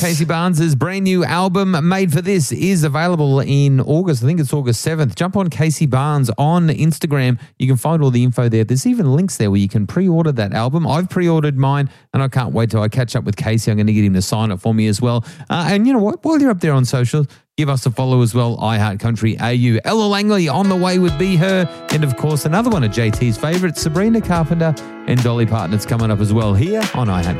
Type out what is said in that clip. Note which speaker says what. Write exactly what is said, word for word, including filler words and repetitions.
Speaker 1: Casey Barnes' brand new album, Made for This, is available in August. I think it's August seventh. Jump on Casey Barnes on Instagram. You can find all the info there. There's even links there where you can pre-order that album. I've pre-ordered mine, and I can't wait till I catch up with Casey. I'm going to get him to sign it for me as well. Uh, and you know what? While you're up there on social, give us a follow as well, iHeartCountry A U. Ella Langley on the way with Be Her. And, of course, another one of J T's favourites, Sabrina Carpenter and Dolly Parton. It's coming up as well here on iHeartCountry.